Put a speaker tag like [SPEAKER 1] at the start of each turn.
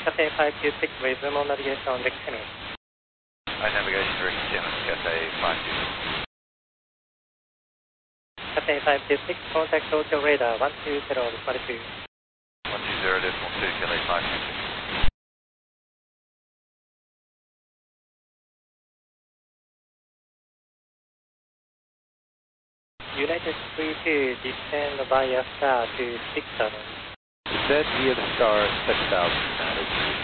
[SPEAKER 1] Cathay 526 with remote navigation on deck Henry.
[SPEAKER 2] Navigation direct Siemens, Cathay 526.
[SPEAKER 1] Cathay 526, contact Tokyo radar 120.2.
[SPEAKER 2] 120.2, Cathay 526.
[SPEAKER 1] United 32, descend via star to 6000.
[SPEAKER 2] Descend via the star 6000, United.